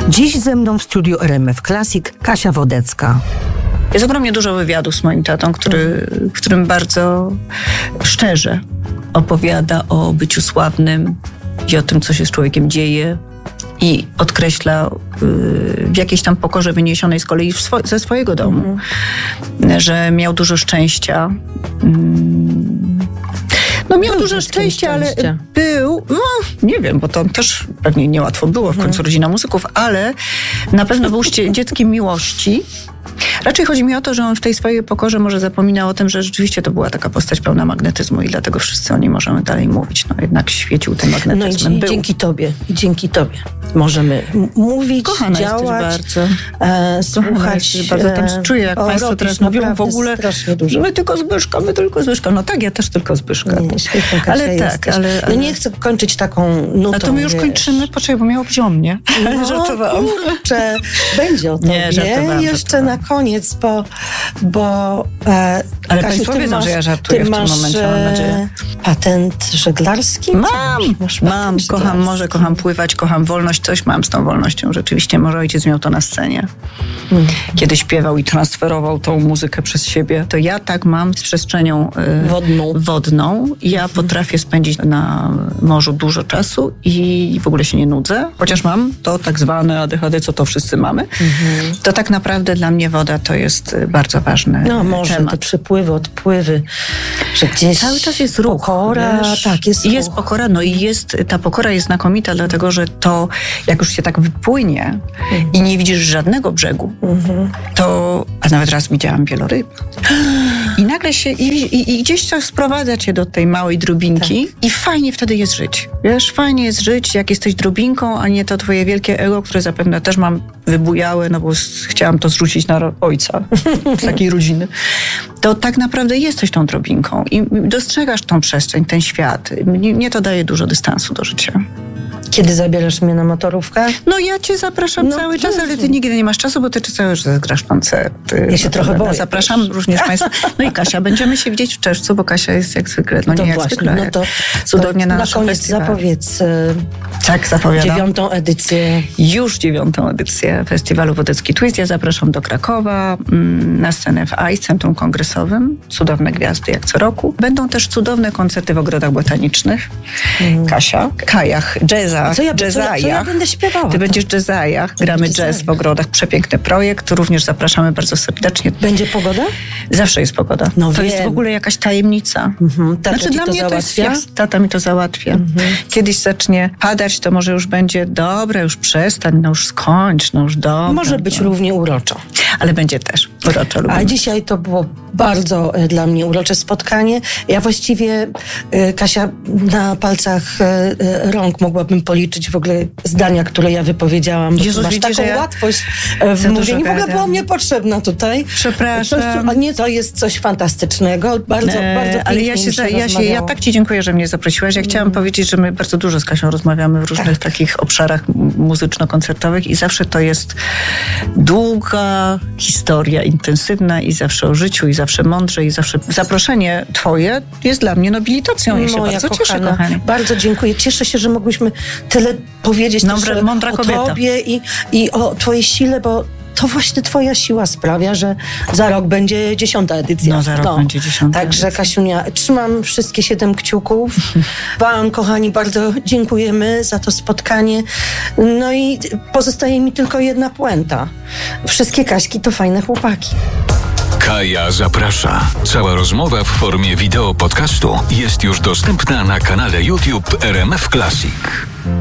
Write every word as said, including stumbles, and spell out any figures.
Dziś ze mną w studiu R M F Classic Kasia Wodecka. Jest ogromnie dużo wywiadów z moim tatą, który, w którym bardzo szczerze opowiada o byciu sławnym i o tym, co się z człowiekiem dzieje, i podkreśla w jakiejś tam pokorze wyniesionej z kolei swo- ze swojego domu, mm. że miał dużo szczęścia. No miał dużo szczęścia, ale był, no nie wiem, bo to też pewnie niełatwo było, w końcu hmm. rodzina muzyków, ale na pewno był dzieckiem miłości. Raczej chodzi mi o to, że on w tej swojej pokorze może zapominał o tym, że rzeczywiście to była taka postać pełna magnetyzmu i dlatego wszyscy o niej możemy dalej mówić. No jednak świecił tym magnetyzmem. No i, i dzięki tobie, i dzięki tobie możemy m- mówić, Kochana działać, bardzo. E, słuchać. Bardzo tam czuję, jak o, państwo teraz mówią w ogóle, dużo. my tylko Zbyszka, my tylko Zbyszka. No tak, ja też tylko Zbyszka. Nie, świetnie, Kasia, ale tak, jesteś. ale, ale... No nie chcę kończyć taką nutą. A to my już wiesz. kończymy, poczekaj, bo miało być o mnie. No, żartowałam. Kurczę, będzie o tobie. Nie, żartowałam, Jeszcze żartowałam. na koniec, bo... bo e, ale Kasiu, państwo ty wiedzą, masz, że ja żartuję ty w tym masz, momencie, mam nadzieję. Patent żeglarski? Mam, masz mam, patent kocham żeglarski. morze, kocham pływać, kocham wolność, coś mam z tą wolnością. Rzeczywiście, może ojciec miał to na scenie. Hmm. Kiedy śpiewał i transferował tą muzykę przez siebie, to ja tak mam z przestrzenią y, wodną. wodną. Ja potrafię spędzić na morzu dużo czasu i w ogóle się nie nudzę, chociaż mam to tak zwane A D H D, co to wszyscy mamy. Hmm. To tak naprawdę dla mnie woda to jest bardzo ważny No może temat. te przypływy, odpływy, że gdzieś cały czas jest ruch. Pokora, wiesz? tak, jest I jest ruch. pokora, no i jest, ta pokora jest znakomita, dlatego że to, jak już się tak wypłynie mhm. i nie widzisz żadnego brzegu, mhm. to, a nawet raz widziałam wieloryb. I nagle się, i, i, i gdzieś to sprowadza cię do tej małej drobinki tak. i fajnie wtedy jest żyć. Wiesz, fajnie jest żyć, jak jesteś drobinką, a nie to twoje wielkie ego, które zapewne też mam wybujałe, no bo chciałam to zrzucić na ro- ojca z takiej rodziny. To tak naprawdę jesteś tą drobinką i dostrzegasz tą przestrzeń, ten świat. Mnie to daje dużo dystansu do życia. Kiedy zabierasz mnie na motorówkę? No ja cię zapraszam no, cały Jezu. czas, ale ty nigdy nie masz czasu, bo ty cały czas grasz koncerty. Ja się no, trochę boję. Zapraszam też. Również państwa. No i Kasia, będziemy się widzieć w czerwcu, bo Kasia jest jak zwykle, no to nie jak właśnie, zwykle, no to, cudownie to na na naszym koniec festiwalu. zapowiedz Tak, zapowiadam. dziewiątą edycję. Już dziewiątą edycję Festiwalu Wodecki Twist. Ja zapraszam do Krakowa, na scenę w A I S, Centrum Kongresowym. Cudowne gwiazdy jak co roku. Będą też cudowne koncerty w ogrodach botanicznych. Mm. Kasia, kajach, jazzach, Co ja, jazzajach. co, co ja będę śpiewała? Ty będziesz w jazzajach, gramy jazz jazz w ogrodach. Przepiękny projekt. Również zapraszamy bardzo serdecznie. Będzie pogoda? Zawsze jest pogoda. No to wiem. jest w ogóle jakaś tajemnica. Mhm. Tata znaczy ci dla to mnie załatwia? to jest, tata mi to załatwia. Mhm. Kiedyś zacznie padać, to może już będzie dobra, już przestań, no już skończ, no już dobra. Może być no. równie uroczo. Ale będzie też uroczo. A dzisiaj to było bardzo e, dla mnie urocze spotkanie. Ja właściwie, e, Kasia, na palcach e, e, rąk mogłabym policzyć w ogóle zdania, które ja wypowiedziałam, bo Jezus, masz widzisz, taką że ja łatwość e, w mówieniu. W ogóle gadam. była mnie potrzebna tutaj. Przepraszam. Coś, co, a nie, to jest coś fantastycznego. Bardzo, e, bardzo Ale ja się, za, ja się, ja tak ci dziękuję, że mnie zaprosiłaś. Ja chciałam mm. powiedzieć, że my bardzo dużo z Kasią rozmawiamy w różnych tak. takich obszarach muzyczno-koncertowych i zawsze to jest długa historia, intensywna i zawsze o życiu, i zawsze mądrze, i zawsze zaproszenie twoje jest dla mnie nobilitacją. Ja się Moja bardzo kochana, cieszę, kochani. Bardzo dziękuję. Cieszę się, że mogłyśmy tyle powiedzieć Mądra, też mądra o kobieta. tobie i, i o twojej sile, bo to właśnie twoja siła sprawia, że za rok będzie dziesiąta edycja. No za rok no. będzie dziesiąta Także edycja. Kasiunia, trzymam wszystkie siedem kciuków. Wam, kochani, bardzo dziękujemy za to spotkanie. No i pozostaje mi tylko jedna puenta. Wszystkie Kaśki to fajne chłopaki. Kaja zaprasza. Cała rozmowa w formie wideo podcastu jest już dostępna na kanale YouTube R M F Classic.